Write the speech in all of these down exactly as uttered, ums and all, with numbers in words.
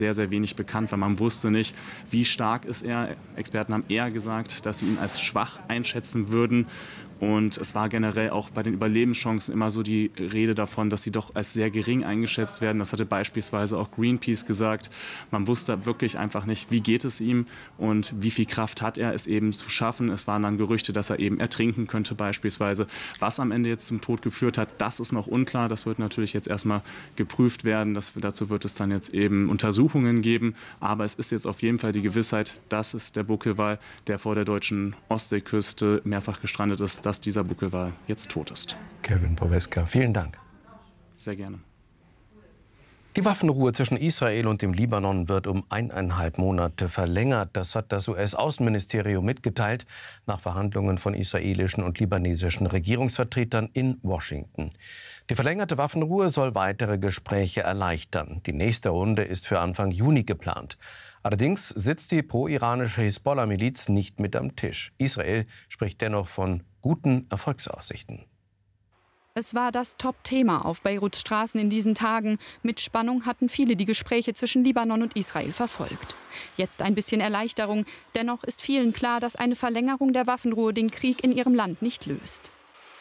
sehr, sehr wenig bekannt, weil man wusste nicht, wie stark ist er. Experten haben eher gesagt, dass sie ihn als schwach einschätzen würden. Und es war generell auch bei den Überlebenschancen immer so die Rede davon, dass sie doch als sehr gering eingeschätzt werden. Das hatte beispielsweise auch Greenpeace gesagt. Man wusste wirklich einfach nicht, wie geht es ihm und wie viel Kraft hat er, es eben zu schaffen. Es waren dann Gerüchte, dass er eben ertrinken könnte beispielsweise. Was am Ende jetzt zum Tod geführt hat, das ist noch unklar. Das wird natürlich jetzt erstmal geprüft werden. Das, dazu wird es dann jetzt eben Untersuchungen geben. Aber es ist jetzt auf jeden Fall die Gewissheit, dass es der Buckelwal, der vor der deutschen Ostseeküste mehrfach gestrandet ist, dass dieser Buckelwal jetzt tot ist. Kevin Poweska, vielen Dank. Sehr gerne. Die Waffenruhe zwischen Israel und dem Libanon wird um eineinhalb Monate verlängert. Das hat das U S-Außenministerium mitgeteilt nach Verhandlungen von israelischen und libanesischen Regierungsvertretern in Washington. Die verlängerte Waffenruhe soll weitere Gespräche erleichtern. Die nächste Runde ist für Anfang Juni geplant. Allerdings sitzt die pro-iranische Hisbollah-Miliz nicht mit am Tisch. Israel spricht dennoch von guten Erfolgsaussichten. Es war das Top-Thema auf Beiruts Straßen in diesen Tagen. Mit Spannung hatten viele die Gespräche zwischen Libanon und Israel verfolgt. Jetzt ein bisschen Erleichterung. Dennoch ist vielen klar, dass eine Verlängerung der Waffenruhe den Krieg in ihrem Land nicht löst.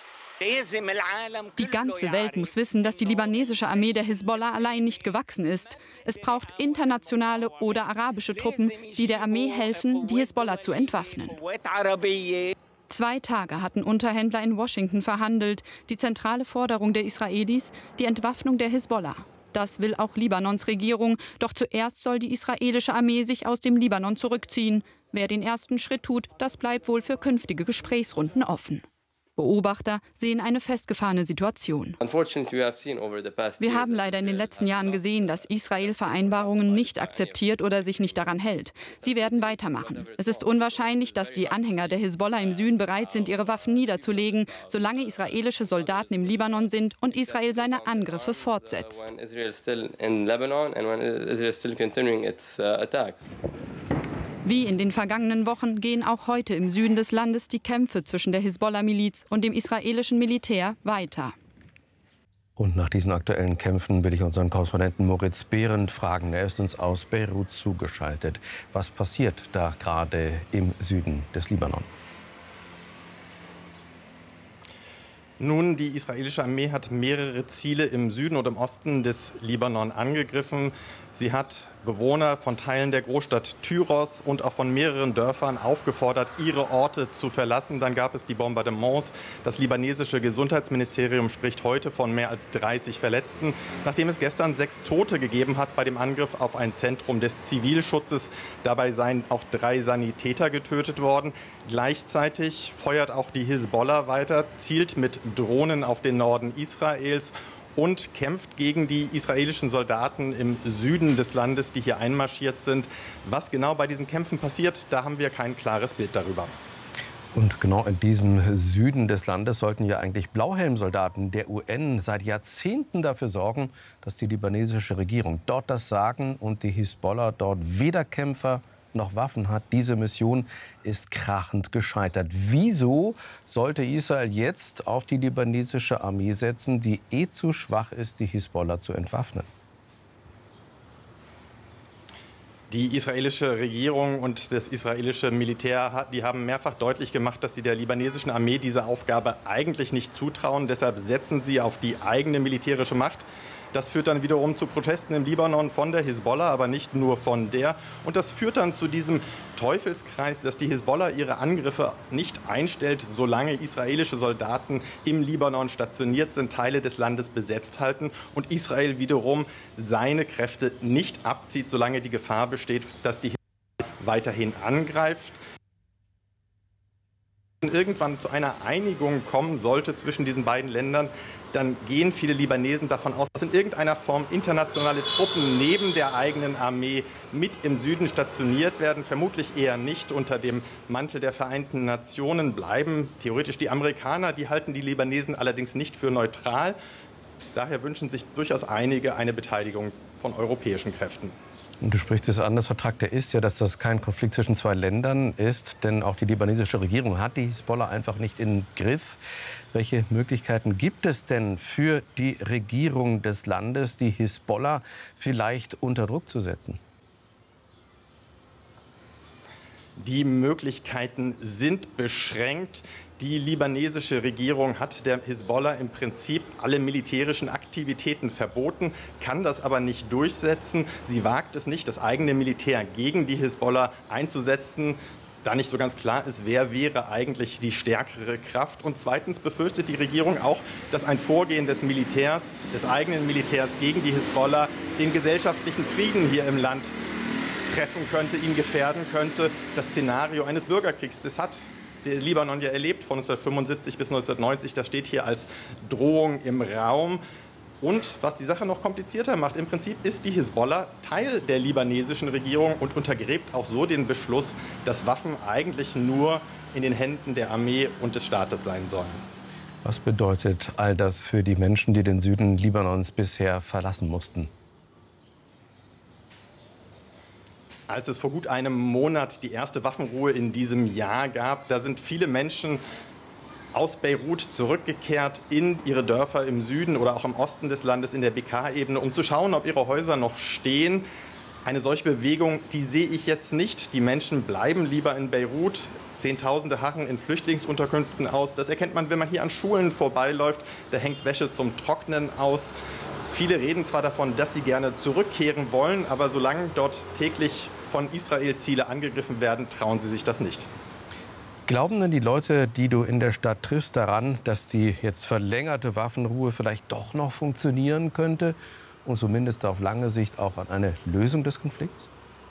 Die ganze Welt muss wissen, dass die libanesische Armee der Hisbollah allein nicht gewachsen ist. Es braucht internationale oder arabische Truppen, die der Armee helfen, die Hisbollah zu entwaffnen. Zwei Tage hatten Unterhändler in Washington verhandelt. Die zentrale Forderung der Israelis, die Entwaffnung der Hisbollah. Das will auch Libanons Regierung. Doch zuerst soll die israelische Armee sich aus dem Libanon zurückziehen. Wer den ersten Schritt tut, das bleibt wohl für künftige Gesprächsrunden offen. Beobachter sehen eine festgefahrene Situation. Wir haben leider in den letzten Jahren gesehen, dass Israel Vereinbarungen nicht akzeptiert oder sich nicht daran hält. Sie werden weitermachen. Es ist unwahrscheinlich, dass die Anhänger der Hisbollah im Süden bereit sind, ihre Waffen niederzulegen, solange israelische Soldaten im Libanon sind und Israel seine Angriffe fortsetzt. Wie in den vergangenen Wochen gehen auch heute im Süden des Landes die Kämpfe zwischen der Hisbollah-Miliz und dem israelischen Militär weiter. Und nach diesen aktuellen Kämpfen will ich unseren Korrespondenten Moritz Behrendt fragen. Er ist uns aus Beirut zugeschaltet. Was passiert da gerade im Süden des Libanon? Nun, die israelische Armee hat mehrere Ziele im Süden und im Osten des Libanon angegriffen. Sie hat Bewohner von Teilen der Großstadt Tyros und auch von mehreren Dörfern aufgefordert, ihre Orte zu verlassen. Dann gab es die Bombardements. Das libanesische Gesundheitsministerium spricht heute von mehr als dreißig Verletzten, nachdem es gestern sechs Tote gegeben hat bei dem Angriff auf ein Zentrum des Zivilschutzes. Dabei seien auch drei Sanitäter getötet worden. Gleichzeitig feuert auch die Hisbollah weiter, zielt mit Drohnen auf den Norden Israels und kämpft gegen die israelischen Soldaten im Süden des Landes, die hier einmarschiert sind. Was genau bei diesen Kämpfen passiert, da haben wir kein klares Bild darüber. Und genau in diesem Süden des Landes sollten ja eigentlich Blauhelmsoldaten der U N seit Jahrzehnten dafür sorgen, dass die libanesische Regierung dort das Sagen und die Hisbollah dort weder Kämpfer noch Waffen hat. Diese Mission ist krachend gescheitert. Wieso sollte Israel jetzt auf die libanesische Armee setzen, die eh zu schwach ist, die Hisbollah zu entwaffnen? Die israelische Regierung und das israelische Militär, die haben mehrfach deutlich gemacht, dass sie der libanesischen Armee diese Aufgabe eigentlich nicht zutrauen. Deshalb setzen sie auf die eigene militärische Macht. Das führt dann wiederum zu Protesten im Libanon von der Hisbollah, aber nicht nur von der. Und das führt dann zu diesem Teufelskreis, dass die Hisbollah ihre Angriffe nicht einstellt, solange israelische Soldaten im Libanon stationiert sind, Teile des Landes besetzt halten und Israel wiederum seine Kräfte nicht abzieht, solange die Gefahr besteht, dass die Hisbollah weiterhin angreift. Wenn irgendwann zu einer Einigung kommen sollte zwischen diesen beiden Ländern, dann gehen viele Libanesen davon aus, dass in irgendeiner Form internationale Truppen neben der eigenen Armee mit im Süden stationiert werden. Vermutlich eher nicht unter dem Mantel der Vereinten Nationen bleiben. Theoretisch die Amerikaner, die halten die Libanesen allerdings nicht für neutral. Daher wünschen sich durchaus einige eine Beteiligung von europäischen Kräften. Und du sprichst es an, das Vertragte ist ja, dass das kein Konflikt zwischen zwei Ländern ist, denn auch die libanesische Regierung hat die Hisbollah einfach nicht im Griff. Welche Möglichkeiten gibt es denn für die Regierung des Landes, die Hisbollah vielleicht unter Druck zu setzen? Die Möglichkeiten sind beschränkt. Die libanesische Regierung hat der Hisbollah im Prinzip alle militärischen Aktivitäten verboten, kann das aber nicht durchsetzen. Sie wagt es nicht, das eigene Militär gegen die Hisbollah einzusetzen, da nicht so ganz klar ist, wer wäre eigentlich die stärkere Kraft. Und zweitens befürchtet die Regierung auch, dass ein Vorgehen des Militärs, des eigenen Militärs gegen die Hisbollah den gesellschaftlichen Frieden hier im Land treffen könnte, ihn gefährden könnte. Das Szenario eines Bürgerkriegs, das hat der Libanon ja erlebt von neunzehnhundertfünfundsiebzig bis neunzehnhundertneunzig. Das steht hier als Drohung im Raum. Und was die Sache noch komplizierter macht, im Prinzip ist die Hisbollah Teil der libanesischen Regierung und untergräbt auch so den Beschluss, dass Waffen eigentlich nur in den Händen der Armee und des Staates sein sollen. Was bedeutet all das für die Menschen, die den Süden Libanons bisher verlassen mussten? Als es vor gut einem Monat die erste Waffenruhe in diesem Jahr gab, da sind viele Menschen aus Beirut zurückgekehrt in ihre Dörfer im Süden oder auch im Osten des Landes in der B K-Ebene, um zu schauen, ob ihre Häuser noch stehen. Eine solche Bewegung, die sehe ich jetzt nicht. Die Menschen bleiben lieber in Beirut. Zehntausende harren in Flüchtlingsunterkünften aus. Das erkennt man, wenn man hier an Schulen vorbeiläuft. Da hängt Wäsche zum Trocknen aus. Viele reden zwar davon, dass sie gerne zurückkehren wollen, aber solange dort täglich von Israel Ziele angegriffen werden, trauen sie sich das nicht. Glauben denn die Leute, die du in der Stadt triffst, daran, dass die jetzt verlängerte Waffenruhe vielleicht doch noch funktionieren könnte und zumindest auf lange Sicht auch an eine Lösung des Konflikts?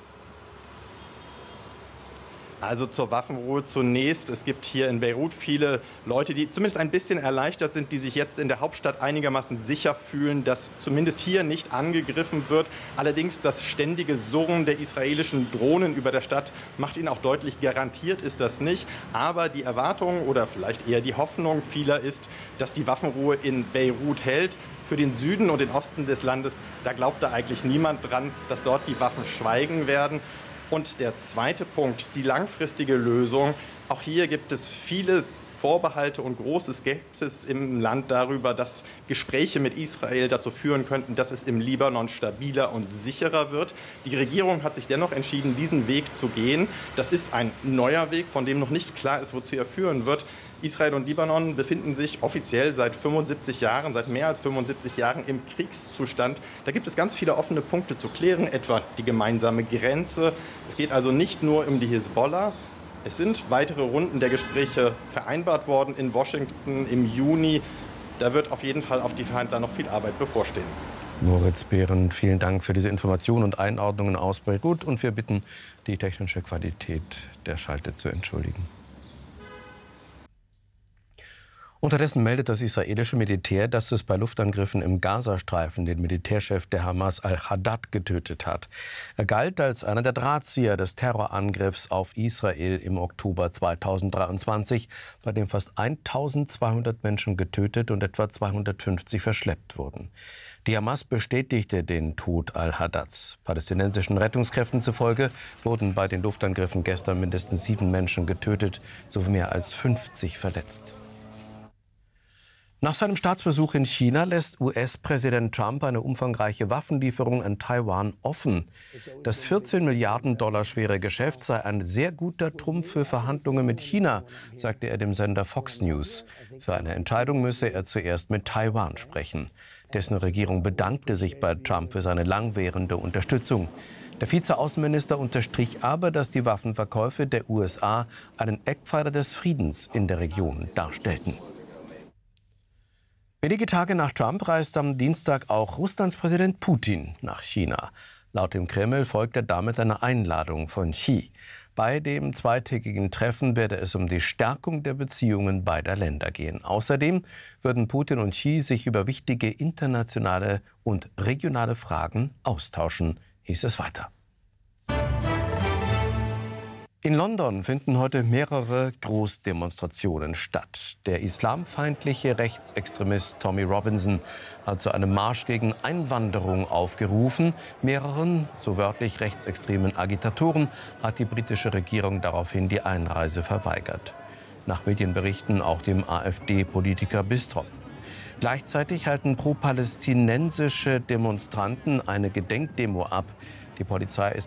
Also zur Waffenruhe zunächst. Es gibt hier in Beirut viele Leute, die zumindest ein bisschen erleichtert sind, die sich jetzt in der Hauptstadt einigermaßen sicher fühlen, dass zumindest hier nicht angegriffen wird. Allerdings das ständige Surren der israelischen Drohnen über der Stadt macht ihnen auch deutlich, garantiert ist das nicht. Aber die Erwartung oder vielleicht eher die Hoffnung vieler ist, dass die Waffenruhe in Beirut hält. Für den Süden und den Osten des Landes, da glaubt da eigentlich niemand dran, dass dort die Waffen schweigen werden. Und der zweite Punkt, die langfristige Lösung. Auch hier gibt es viele Vorbehalte und große Skepsis im Land darüber, dass Gespräche mit Israel dazu führen könnten, dass es im Libanon stabiler und sicherer wird. Die Regierung hat sich dennoch entschieden, diesen Weg zu gehen. Das ist ein neuer Weg, von dem noch nicht klar ist, wozu er führen wird. Israel und Libanon befinden sich offiziell seit fünfundsiebzig Jahren, seit mehr als fünfundsiebzig Jahren im Kriegszustand. Da gibt es ganz viele offene Punkte zu klären, etwa die gemeinsame Grenze. Es geht also nicht nur um die Hisbollah. Es sind weitere Runden der Gespräche vereinbart worden in Washington im Juni. Da wird auf jeden Fall auf die Verhandler noch viel Arbeit bevorstehen. Moritz Behren, vielen Dank für diese Informationen und Einordnungen aus Beirut. Und wir bitten, die technische Qualität der Schalte zu entschuldigen. Unterdessen meldet das israelische Militär, dass es bei Luftangriffen im Gazastreifen den Militärchef der Hamas al-Haddad getötet hat. Er galt als einer der Drahtzieher des Terrorangriffs auf Israel im Oktober zweitausenddreiundzwanzig, bei dem fast eintausendzweihundert Menschen getötet und etwa zweihundertfünfzig verschleppt wurden. Die Hamas bestätigte den Tod al-Haddads. Palästinensischen Rettungskräften zufolge wurden bei den Luftangriffen gestern mindestens sieben Menschen getötet, sowie mehr als fünfzig verletzt. Nach seinem Staatsbesuch in China lässt U S-Präsident Trump eine umfangreiche Waffenlieferung an Taiwan offen. Das vierzehn Milliarden Dollar schwere Geschäft sei ein sehr guter Trumpf für Verhandlungen mit China, sagte er dem Sender Fox News. Für eine Entscheidung müsse er zuerst mit Taiwan sprechen. Dessen Regierung bedankte sich bei Trump für seine langwährende Unterstützung. Der Vizeaußenminister unterstrich aber, dass die Waffenverkäufe der U S A einen Eckpfeiler des Friedens in der Region darstellten. Wenige Tage nach Trump reist am Dienstag auch Russlands Präsident Putin nach China. Laut dem Kreml folgt er damit einer Einladung von Xi. Bei dem zweitägigen Treffen werde es um die Stärkung der Beziehungen beider Länder gehen. Außerdem würden Putin und Xi sich über wichtige internationale und regionale Fragen austauschen, hieß es weiter. In London finden heute mehrere Großdemonstrationen statt. Der islamfeindliche Rechtsextremist Tommy Robinson hat zu einem Marsch gegen Einwanderung aufgerufen. Mehreren, so wörtlich rechtsextremen Agitatoren hat die britische Regierung daraufhin die Einreise verweigert. Nach Medienberichten auch dem AfD-Politiker Bistrop. Gleichzeitig halten pro-palästinensische Demonstranten eine Gedenkdemo ab. Die Polizei ist